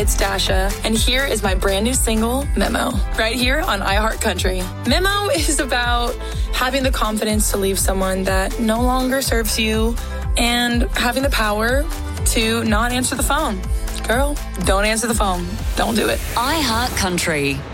it's Dasha, and here is my brand new single, Memo, right here on iHeartCountry. Memo is about having the confidence to leave someone that no longer serves you and having the power to not answer the phone. Girl, don't answer the phone. Don't do it. iHeartCountry.